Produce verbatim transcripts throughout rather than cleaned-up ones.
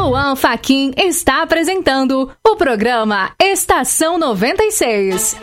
Luan Fachin está apresentando o programa Estação noventa e seis.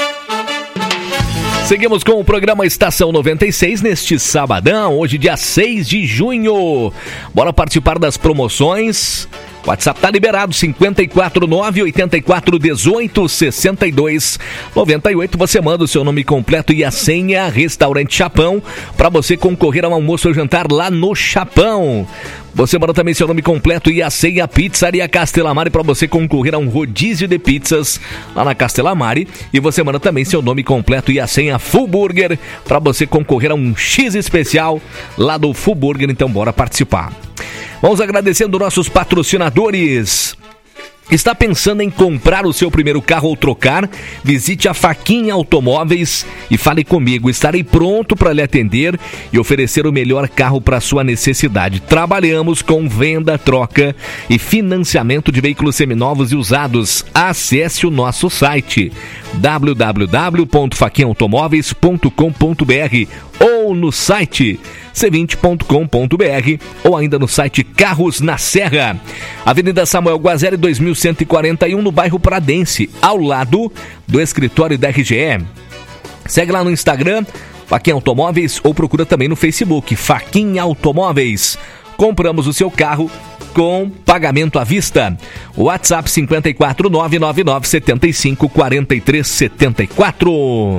Seguimos com o programa Estação noventa e seis neste sabadão, hoje dia seis de junho. Bora participar das promoções. O WhatsApp tá liberado, cinco quatro nove, oito quatro, um oito, seis dois, nove oito. Você manda o seu nome completo e a senha Restaurante Chapão para você concorrer ao almoço ou jantar lá no Chapão. Você manda também seu nome completo e a senha Pizzaria Castelamari para você concorrer a um rodízio de pizzas lá na Castelamari. E você manda também seu nome completo e a senha Full Burger para você concorrer a um X especial lá do Full Burger. Então bora participar. Vamos agradecendo nossos patrocinadores. Está pensando em comprar o seu primeiro carro ou trocar? Visite a Fachin Automóveis e fale comigo. Estarei pronto para lhe atender e oferecer o melhor carro para sua necessidade. Trabalhamos com venda, troca e financiamento de veículos seminovos e usados. Acesse o nosso site w w w ponto fachin automóveis ponto com ponto b r ou no site c vinte ponto com ponto b r ou ainda no site Carros na Serra. Avenida Samuel Guazelli, dois mil cento e quarenta e um, no bairro Pradense, ao lado do escritório da R G E. Segue lá no Instagram, Fachin Automóveis, ou procura também no Facebook, Fachin Automóveis. Compramos o seu carro com pagamento à vista. WhatsApp cinco quatro nove, nove nove sete cinco, quatro três sete quatro.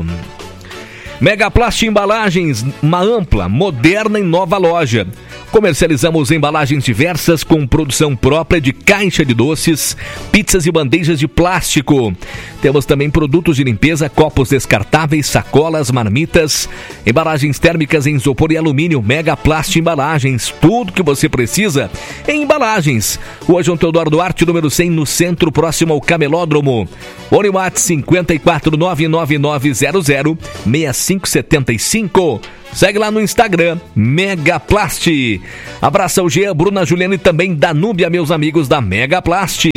Megaplast Embalagens, uma ampla, moderna e nova loja. Comercializamos embalagens diversas com produção própria de caixa de doces, pizzas e bandejas de plástico. Temos também produtos de limpeza, copos descartáveis, sacolas, marmitas, embalagens térmicas em isopor e alumínio. Megaplast Embalagens, tudo que você precisa em embalagens. Rua João Teodoro Duarte, número cem, no centro, próximo ao Camelódromo. Unimat cinco quatro nove, nove nove zero zero, seis cinco sete cinco. Segue lá no Instagram, Megaplast. Abraça o Jean, Bruna, Juliana e também Danúbia, meus amigos da Megaplast.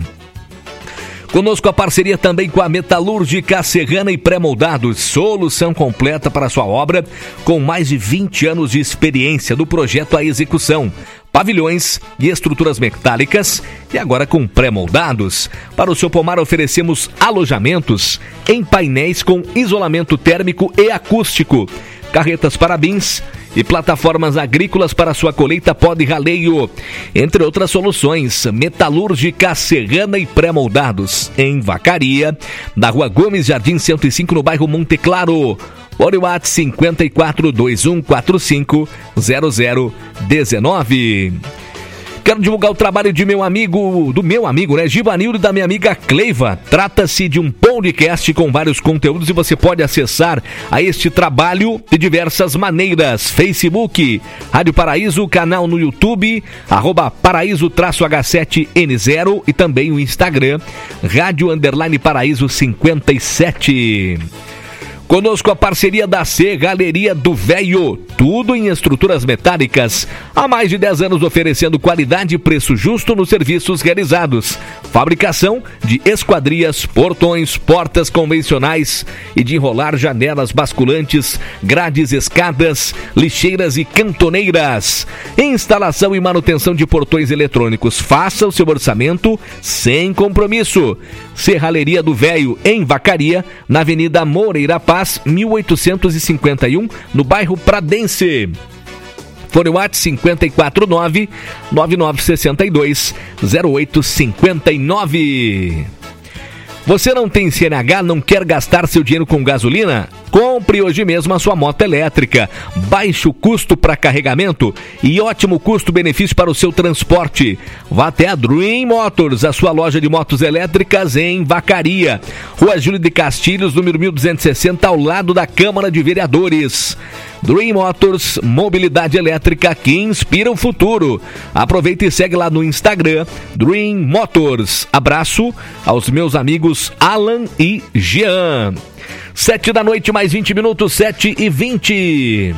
Conosco a parceria também com a Metalúrgica Serrana e Pré-Moldados. Solução completa para a sua obra, com mais de vinte anos de experiência do projeto à execução. Pavilhões e estruturas metálicas e agora com pré-moldados. Para o seu pomar oferecemos alojamentos em painéis com isolamento térmico e acústico, carretas para bins e plataformas agrícolas para sua colheita pó de raleio, entre outras soluções. Metalúrgica Serrana e Pré-Moldados, em Vacaria, na Rua Gomes Jardim cento e cinco, no bairro Monte Claro. WhatsApp cinco quatro dois um quatro cinco zero zero um nove. Quero divulgar o trabalho de meu amigo, do meu amigo, né, Givanildo, e da minha amiga Cleiva. Trata-se de um podcast com vários conteúdos e você pode acessar a este trabalho de diversas maneiras. Facebook, Rádio Paraíso, canal no YouTube, arroba Paraíso H sete N zero e também o Instagram, Rádio Underline Paraíso cinquenta e sete. Conosco a parceria da C Galeria do Véio, tudo em estruturas metálicas. Há mais de dez anos oferecendo qualidade e preço justo nos serviços realizados. Fabricação de esquadrias, portões, portas convencionais e de enrolar janelas basculantes, grades, escadas, lixeiras e cantoneiras. Instalação e manutenção de portões eletrônicos. Faça o seu orçamento sem compromisso. Serralheria do Véio, em Vacaria, na Avenida Moreira Paz, mil oitocentos e cinquenta e um, no bairro Pradense. Fone WhatsApp cinco quatro nove, nove nove seis dois, zero oito cinco nove. Você não tem C N H, não quer gastar seu dinheiro com gasolina? Compre hoje mesmo a sua moto elétrica. Baixo custo para carregamento e ótimo custo-benefício para o seu transporte. Vá até a Dream Motors, a sua loja de motos elétricas em Vacaria. Rua Júlio de Castilhos, número mil duzentos e sessenta, ao lado da Câmara de Vereadores. Dream Motors, mobilidade elétrica que inspira o futuro. Aproveita e segue lá no Instagram, Dream Motors. Abraço aos meus amigos Alan e Jean. Sete da noite, mais vinte minutos, sete e vinte.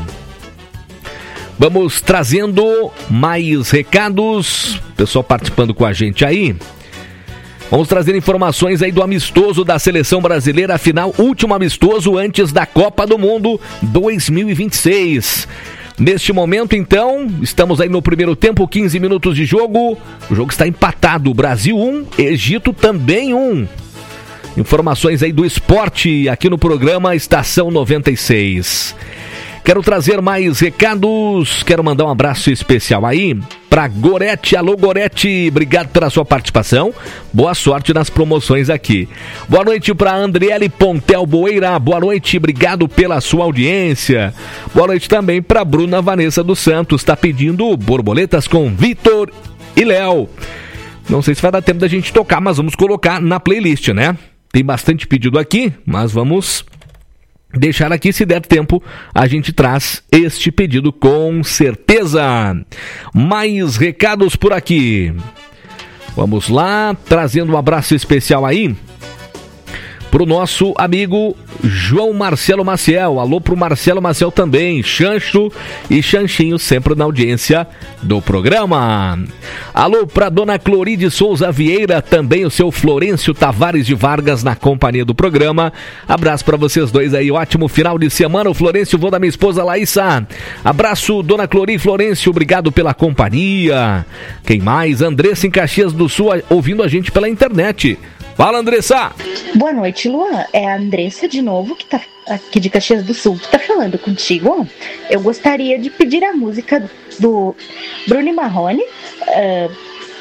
Vamos trazendo mais recados. Pessoal participando com a gente aí. Vamos trazer informações aí do amistoso da Seleção Brasileira, afinal, último amistoso antes da Copa do Mundo dois mil e vinte e seis. Neste momento, então, estamos aí no primeiro tempo, quinze minutos de jogo. O jogo está empatado. Brasil um, Egito também um. Informações aí do esporte aqui no programa Estação noventa e seis. Quero trazer mais recados, quero mandar um abraço especial aí para Gorete. Alô, Gorete, obrigado pela sua participação, boa sorte nas promoções aqui. Boa noite para Andriele Pontel Boeira, boa noite, obrigado pela sua audiência. Boa noite também para Bruna Vanessa dos Santos, está pedindo borboletas com Vitor e Léo. Não sei se vai dar tempo da gente tocar, mas vamos colocar na playlist, né? Tem bastante pedido aqui, mas vamos deixar aqui, se der tempo, a gente traz este pedido com certeza. Mais recados por aqui. Vamos lá, trazendo um abraço especial aí pro nosso amigo João Marcelo Maciel. Alô pro Marcelo Maciel também, Chancho e Chanchinho sempre na audiência do programa. Alô pra dona Cloride Souza Vieira, também o seu Florencio Tavares de Vargas na companhia do programa. Abraço pra vocês dois aí, ótimo final de semana. O Florencio, vou da minha esposa Laísa. Abraço, dona Clori e Florencio, obrigado pela companhia. Quem mais? Andressa em Caxias do Sul, ouvindo a gente pela internet. Fala, Andressa! Boa noite, Luan. É a Andressa de novo, que tá aqui de Caxias do Sul, que tá falando contigo. Eu gostaria de pedir a música do Bruno Marrone, uh,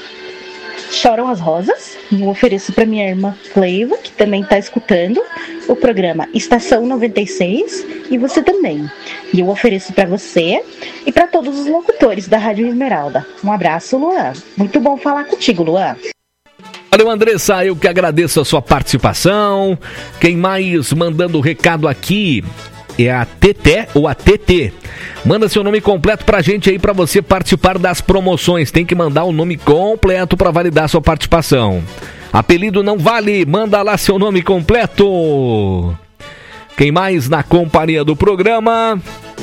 Choram as Rosas. Eu ofereço para minha irmã Cleiva, que também tá escutando o programa Estação noventa e seis, e você também. E eu ofereço para você e para todos os locutores da Rádio Esmeralda. Um abraço, Luan. Muito bom falar contigo, Luan. Valeu, Andressa, eu que agradeço a sua participação. Quem mais mandando recado aqui é a Teté ou a T T. Manda seu nome completo pra gente aí, pra você participar das promoções. Tem que mandar o nome completo pra validar sua participação. Apelido não vale, manda lá seu nome completo. Quem mais na companhia do programa?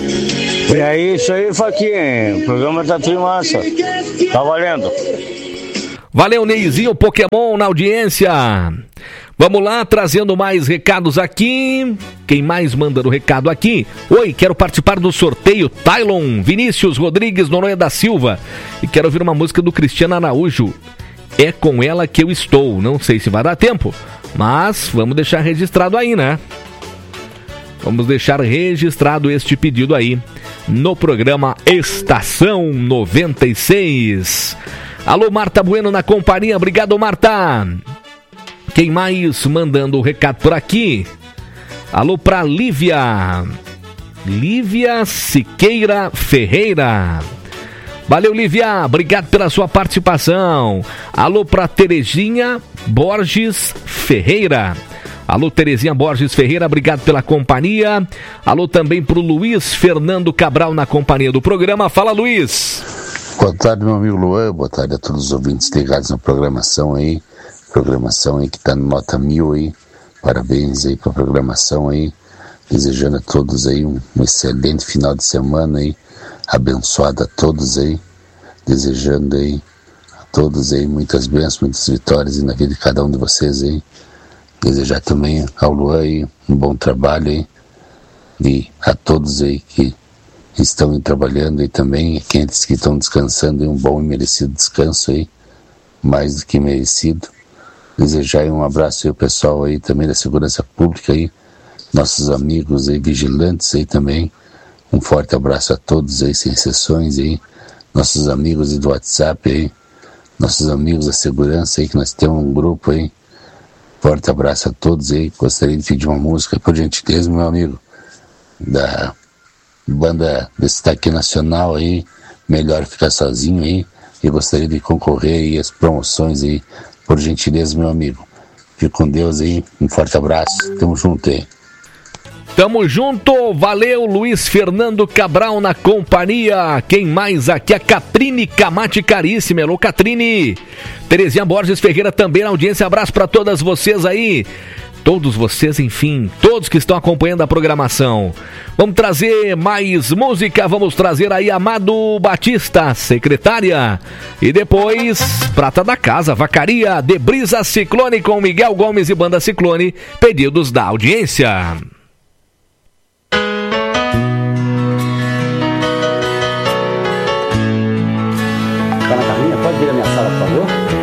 É isso aí, Faquinha. O programa tá trimassa. Tá valendo. Valeu, Neizinho Pokémon na audiência. Vamos lá, trazendo mais recados aqui. Quem mais manda o recado aqui? Oi, quero participar do sorteio. Tylon Vinícius Rodrigues Noronha da Silva. E quero ouvir uma música do Cristiano Araújo. É com ela que eu estou. Não sei se vai dar tempo, mas vamos deixar registrado aí, né? Vamos deixar registrado este pedido aí no programa Estação noventa e seis. Alô, Marta Bueno na companhia. Obrigado, Marta. Quem mais mandando o recado por aqui? Alô pra Lívia. Lívia Siqueira Ferreira. Valeu, Lívia. Obrigado pela sua participação. Alô pra Terezinha Borges Ferreira. Alô, Terezinha Borges Ferreira, obrigado pela companhia. Alô também pro Luiz Fernando Cabral na companhia do programa. Fala, Luiz. Boa tarde, meu amigo Luan, boa tarde a todos os ouvintes ligados na programação aí, programação aí que tá no nota mil aí, parabéns aí pra programação aí, desejando a todos aí um, um excelente final de semana aí, abençoado a todos aí, desejando aí a todos aí muitas bênçãos, muitas vitórias aí na vida de cada um de vocês aí, desejar também ao Luan aí um bom trabalho aí, e a todos aí que estão aí trabalhando aí também, aqueles que estão descansando aí, um bom e merecido descanso aí, mais do que merecido. Desejar aí um abraço aí ao pessoal aí também da segurança pública aí, nossos amigos aí vigilantes aí também, um forte abraço a todos aí, sem exceções aí, nossos amigos aí do WhatsApp aí, nossos amigos da segurança aí, que nós temos um grupo aí, forte abraço a todos aí. Gostaria de pedir uma música, por gentileza, meu amigo, da banda Destaque Nacional aí, Melhor Ficar Sozinho aí, e gostaria de concorrer aí às promoções aí, por gentileza, meu amigo. Fique com Deus aí, um forte abraço, tamo junto aí. Tamo junto, valeu, Luiz Fernando Cabral na companhia. Quem mais aqui? A Catrine Camate Caríssima. Alô, Catrine. Terezinha Borges Ferreira também na audiência. Abraço pra todas vocês aí. Todos vocês, enfim, todos que estão acompanhando a programação. Vamos trazer mais música, vamos trazer aí Amado Batista, secretária. E depois, Prata da Casa, Vacaria, de Brisa Ciclone com Miguel Gomes e Banda Ciclone, pedidos da audiência. Tá na Carminha? Pode vir à minha sala, por favor?